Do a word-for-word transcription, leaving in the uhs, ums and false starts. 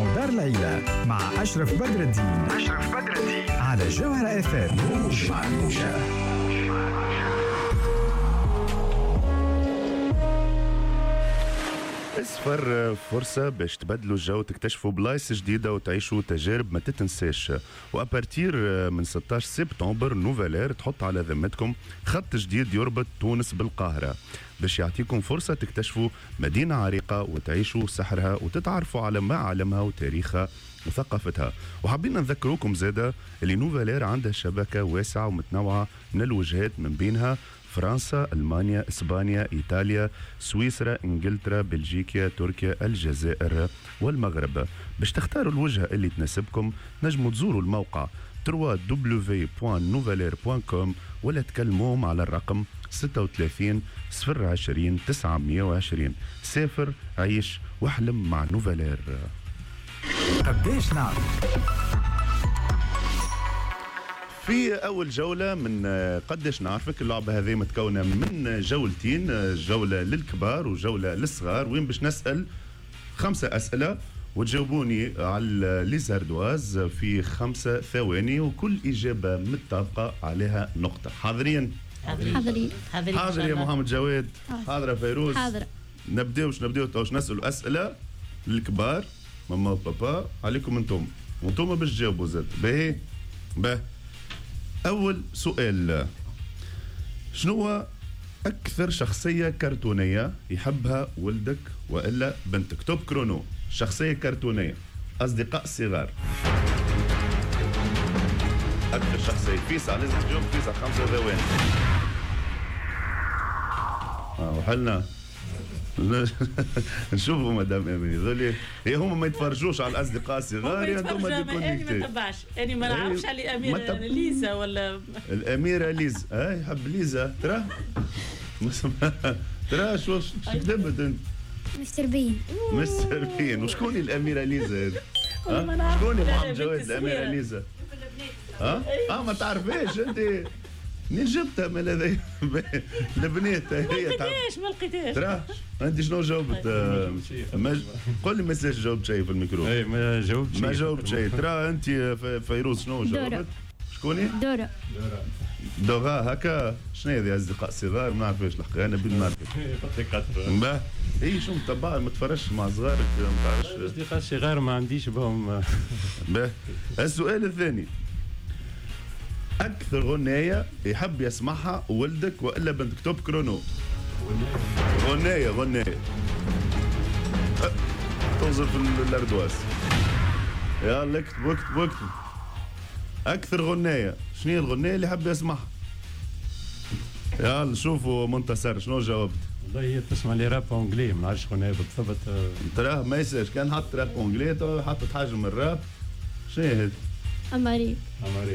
اسمه دار العيلة مع أشرف بدر الدين. أشرف بدر الدين على جوهر اف ام. موج مع الموجة. اصفر فرصة باش تبدلوا الجو، تكتشفوا بلايص جديدة وتعيشوا تجارب ما تتنساش. وأبارتير من ستة عشر سبتمبر نوفالير تحط على ذمتكم خط جديد يربط تونس بالقاهرة باش يعطيكم فرصة تكتشفوا مدينة عريقة وتعيشوا سحرها وتتعرفوا على معالمها وتاريخها وثقافتها. وحابين نذكروكم زادة اللي نوفالير عندها شبكة واسعة ومتنوعة من الوجهات، من بينها فرنسا، ألمانيا، إسبانيا، إيطاليا، سويسرا، إنجلترا، بلجيكا، تركيا، الجزائر والمغرب. باش تختاروا الوجهة اللي تناسبكم نجموا تزوروا الموقع دبليو دبليو دبليو دوت نوفالير دوت كوم ولا تكلموهم على الرقم ستة وثلاثين صفر عشرين تسعمية وعشرين. سافر، عيش واحلم مع نوفالير. قديش نعرف في أول جولة من قديش نعرفك. اللعبة هذه متكونة من جولتين، جولة للكبار وجولة للصغار، وين باش نسأل خمسة أسئلة وتجاوبوني على ليزاردواز في خمسة ثواني، وكل إجابة متطابقة عليها نقطة. حاضرين؟ حاضرين. حاضر يا محمد جواد. حاضرة فيروز. حاضرة. نبداوش نبداو توش نسألوا أسئلة للكبار ماما وبابا عليكم انتم، وانتم باش تجاوبوا زاد. باهي باه. أول سؤال، شنو هو أكثر شخصية كرتونية يحبها ولدك وإلا بنتك؟ توب كرونو. شخصية كرتونية، أصدقاء صغار. أكثر شخصية. فيسع لازم تجاوب فيسع خمسة ثواني. آه وحلنا نشوفوا مدام امين ذولي هي هم ما يتفرجوش على الاصدقاء الصغار، يا انتم انا ما تبعش، انا ما نعرفش على الاميره ليزا ولا الاميره ليزا. اي يحب ليزا. ترى ترى شو شو كتبت انت؟ مستر بين. مستر بين. وشكون الاميره ليزا هذه؟ شكون يا محمد جواد الاميره ليزا؟ ها؟ اه ما تعرفيش انت؟ منين جبتها من هذا البنات؟ هي ما لقيتهاش ما لقيتهاش. ترى انت شنو جاوبت؟ ما قول لي ما جاوبت شيء في الميكرو. اي ما جاوبت ما جاوبت شيء. ترى انت فيروز شنو جاوبت؟ شكوني؟ دورة. دورة. هكا شنو هذه أصدقاء صغار؟ ما نعرفش الحق انا بدي نعرف. باه اي شو متبع ما تفرجش مع صغارك ما تعرفش. أصدقاء صغار ما عنديش بهم. باه. السؤال الثاني، أكثر غناية يحب يسمعها ولدك وإلا بنتك؟ توب كرونو. غناية غناية أه. تنظر في الأردواس. يلا اكتب اكتب اكتب. أكثر غناية، شنو هي الغناية اللي يحب يسمعها؟ يلا شوفوا منتصر شنو جاوبت؟ والله هي تسمع لي راب أونجلي، ما نعرفش غناية بالضبط. تراه ما يساش كان حط راب أونجلي حطت حاجة من الراب. شنو هي هذه؟ أماري. أماري.